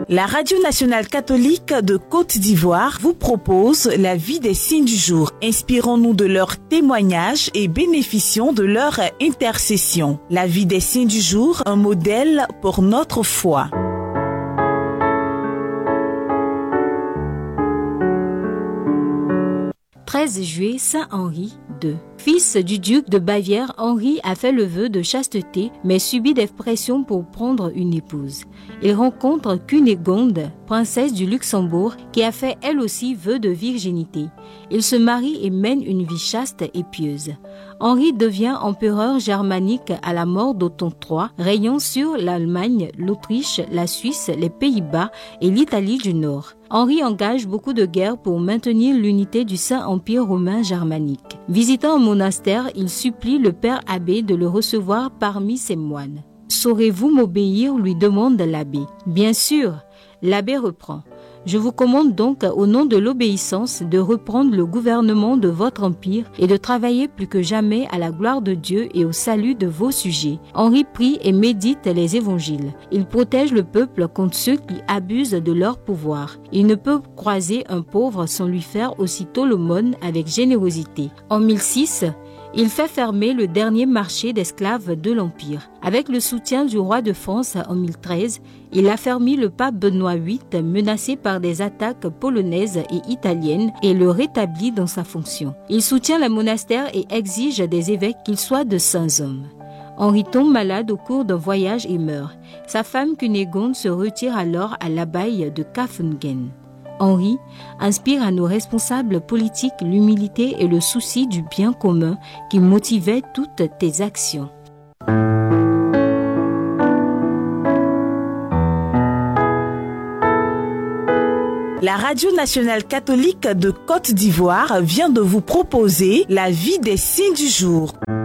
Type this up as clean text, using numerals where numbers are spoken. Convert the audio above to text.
La Radio nationale catholique de Côte d'Ivoire vous propose la vie des saints du jour. Inspirons-nous de leurs témoignages et bénéficions de leur intercession. La vie des saints du jour, un modèle pour notre foi. « 13 juillet, Saint Henri II. Fils du duc de Bavière, Henri a fait le vœu de chasteté, mais subit des pressions pour prendre une épouse. Il rencontre Cunégonde, princesse du Luxembourg, qui a fait elle aussi vœu de virginité. Il se marie et mène une vie chaste et pieuse. Henri devient empereur germanique à la mort d'Othon III, rayant sur l'Allemagne, l'Autriche, la Suisse, les Pays-Bas et l'Italie du Nord. Henri engage beaucoup de guerres pour maintenir l'unité du Saint-Empire romain germanique. Visitant un monastère, il supplie le père abbé de le recevoir parmi ses moines. « Saurez-vous m'obéir ?» lui demande l'abbé. « Bien sûr !» L'abbé reprend. « Je vous commande donc, au nom de l'obéissance, de reprendre le gouvernement de votre empire et de travailler plus que jamais à la gloire de Dieu et au salut de vos sujets. » Henri prie et médite les évangiles. Il protège le peuple contre ceux qui abusent de leur pouvoir. Il ne peut croiser un pauvre sans lui faire aussitôt l'aumône avec générosité. En 1006, il fait fermer le dernier marché d'esclaves de l'Empire. Avec le soutien du roi de France en 1013, il affermit le pape Benoît VIII menacé par des attaques polonaises et italiennes et le rétablit dans sa fonction. Il soutient les monastères et exige des évêques qu'ils soient de saints hommes. Henri tombe malade au cours d'un voyage et meurt. Sa femme Cunégonde se retire alors à l'abbaye de Kaffungen. Henri inspire à nos responsables politiques l'humilité et le souci du bien commun qui motivaient toutes tes actions. La Radio nationale catholique de Côte d'Ivoire vient de vous proposer la vie des saints du jour.